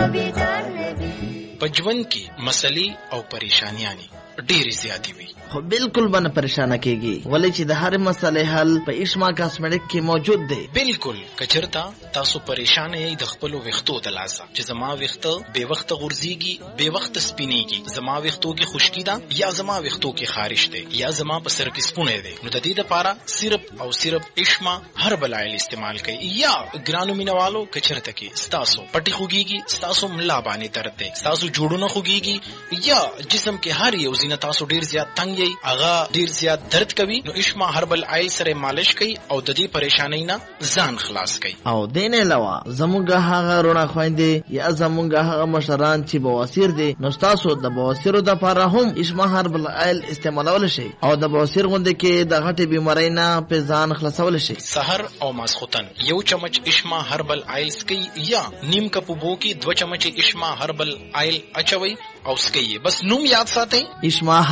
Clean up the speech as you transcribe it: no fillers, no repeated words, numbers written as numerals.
پجوان کی مسئلې او پریشانیاں ډېرې زیاتې وي، خو بالکل باندې پریشانه کیږي ولې چې د هر مسئلې حل په اشما کاسمیټک کې موجود دی. بالکل کچرتا تاسو پریشان یې د خپل وختو د لاسه چې زما وخته به وخت غورځيږي، به وخت سپینيږي، زما وختو کې خشکی ده یا زما وختو کې خارش ده یا زما په سر کې سپونه ده، نو د دې لپاره صرف او صرف اشما هربل آیل استعمال کړئ. یا ګرانو مینوالو کچرتا کې ستاسو پټي خوږيږي، ستاسو ملا باندې درد ده، ستاسو جوړونه خوږيږي یا جسم کې هر یو زینه تاسو ډیر زیات تنگ یې اغا ډیر زیات درد کوي، نو اشما هربل آیل سره مالش کوي او د دې پریشانۍ نه ځان خلاص کوي. او دین علاوه زمونږ هغه رونه خويندې یا زمونږ هغه مشران چې بواسیر دي، نو تاسو د بواسیرو د لپاره هم اشما هربل آیل استعمالول شي او د بواسیر غوندې کې د غټي بيمارۍ نه په ځان خلاصول شي. سحر او ماسختن یو چمچ اشما هربل آیل سکي یا نیم کپ بو کې 2 چمچ اشما هربل آیل اچوي او سکي، بس نوم یاد ساتئ اشما